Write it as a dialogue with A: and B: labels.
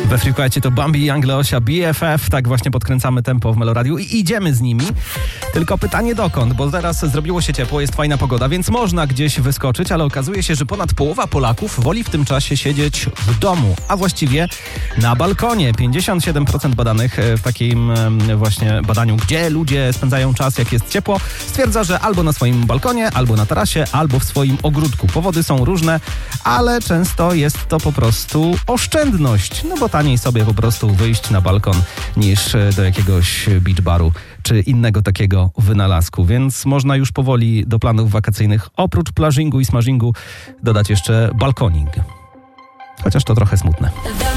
A: We Freakoecie to Bambi i Angleosia BFF. Tak właśnie podkręcamy tempo w Meloradiu i idziemy z nimi. Tylko pytanie dokąd, bo teraz zrobiło się ciepło, jest fajna pogoda, więc można gdzieś wyskoczyć, ale okazuje się, że ponad połowa Polaków woli w tym czasie siedzieć w domu, a właściwie na balkonie. 57% badanych w takim właśnie badaniu, gdzie ludzie spędzają czas, jak jest ciepło, stwierdza, że albo na swoim balkonie, albo na tarasie, albo w swoim ogródku. Powody są różne, ale często jest to po prostu oszczędność, no bo taniej sobie po prostu wyjść na balkon niż do jakiegoś beach baru czy innego takiego wynalazku, więc można już powoli do planów wakacyjnych oprócz plażingu i smażingu dodać jeszcze balkoning. Chociaż to trochę smutne.